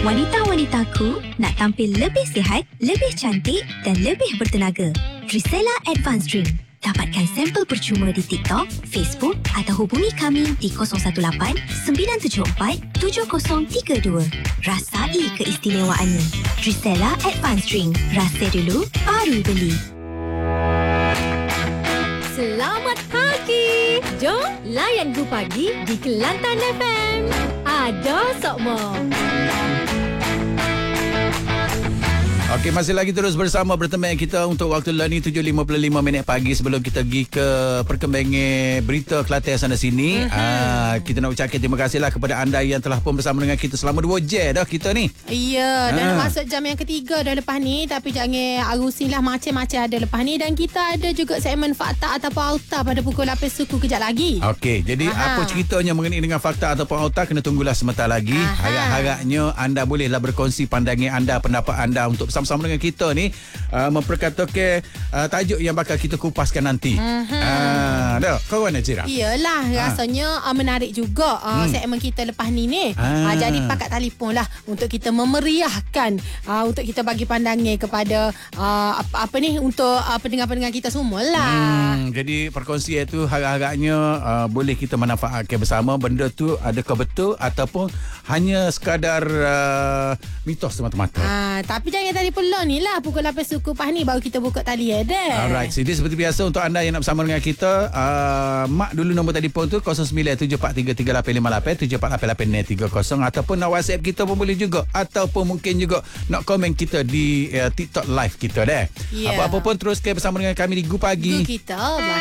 Wanita-wanitaku nak tampil lebih sihat, lebih cantik dan lebih bertenaga. Trisela Advanced Drink. Dapatkan sampel percuma di TikTok, Facebook atau hubungi kami di 018-974-7032. Rasai keistimewaannya. Trisela Advanced Drink. Rasa dulu, baru beli. Selamat pagi. Jom layan Gu Pagi di Kelantan FM. Ada Sokmo. Okey, masih lagi terus bersama berteman kita untuk waktu lah ni 7.55 minit pagi sebelum kita pergi ke perkembangan berita Kelantan sana sini. Kita nak ucapkan terima kasihlah kepada anda yang telah pun bersama dengan kita selama 2 jam dah kita ni. Ya, dah nak masuk jam yang ketiga dah lepas ni. Tapi jangan arusilah macam-macam ada lepas ni. Dan kita ada juga segmen fakta ataupun auta pada pukul 8 suku kejap lagi. Okey, jadi apa ceritanya mengenai dengan fakta ataupun auta kena tunggulah sebentar lagi. Harap-harapnya anda bolehlah berkongsi pandangan anda, pendapat anda untuk bersama-sama dengan kita ni memperkatakan tajuk yang bakal kita kupaskan nanti. Dah, kawan Najira. Iyalah, rasanya menarik juga segmen kita lepas ni. Jadi pakat telefon lah untuk kita memeriahkan, untuk kita bagi pandangan kepada apa ni untuk pendengar-pendengar kita semua lah. Jadi perkongsian itu harap-harapnya boleh kita manfaatkan bersama. Benda tu adakah betul ataupun hanya sekadar mitos semata-mata. Tapi jangan telefon lah ni lah pukul 8 suku pas ni baru kita buka tali ada. Alright, jadi seperti biasa untuk anda yang nak bersama dengan kita, mak dulu nombor telefon tu 09743388 748830 ataupun nak WhatsApp kita pun boleh juga, ataupun mungkin juga nak komen kita di TikTok live kita deh. Apa-apa pun teruskan bersama dengan kami di Gu Pagi. Gu kita